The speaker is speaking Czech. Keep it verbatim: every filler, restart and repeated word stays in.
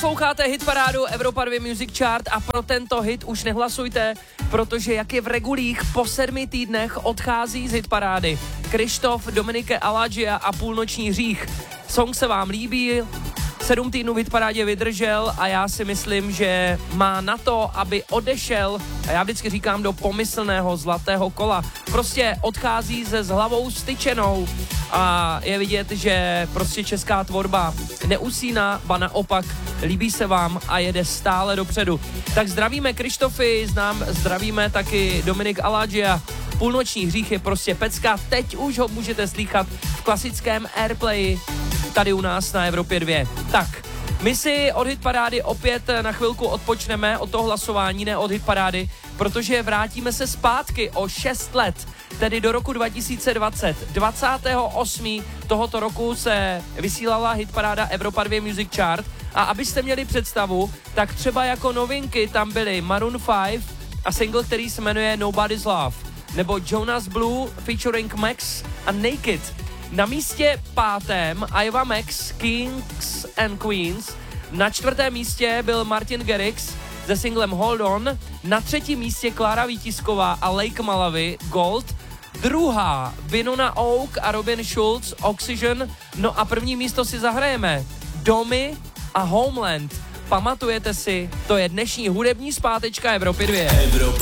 Posloucháte hitparádu Evropa dva Music Chart a pro tento hit už nehlasujte, protože jak je v regulích, po sedmi týdnech odchází z hitparády Krištof, Dominike Aladžia a Půlnoční hřích. Song se vám líbí, sedm týdnů v hitparádě vydržel a já si myslím, že má na to, aby odešel, a já vždycky říkám, do pomyslného zlatého kola. Prostě odchází se s hlavou styčenou a je vidět, že prostě česká tvorba neusíná, ba naopak líbí se vám a jede stále dopředu. Tak zdravíme Krištofy, znám, zdravíme taky Dominik Aladžia. Půlnoční hřích je prostě pecka, teď už ho můžete slýchat v klasickém Airplayi tady u nás na Evropě dva. Tak, my si od hitparády opět na chvilku odpočneme od toho hlasování, ne od hitparády, protože vrátíme se zpátky o šest let, tedy do roku dva tisíce dvacet. dvacátého osmého tohoto roku se vysílala hitparáda Evropa dva Music Chart a abyste měli představu, tak třeba jako novinky tam byly Maroon pět a single, který se jmenuje Nobody's Love, nebo Jonas Blue featuring Max a Naked. Na místě pátém Iva Max, Kings and Queens. Na čtvrtém místě byl Martin Garrix se singlem Hold On. Na třetím místě Klára Vítisková a Lake Malawi, Gold. Druhá Winona Oak a Robin Schulz, Oxygen. No a první místo si zahrajeme Domy a Homeland. Pamatujete si, to je dnešní hudební zpátečka Evropy dva. Evropa.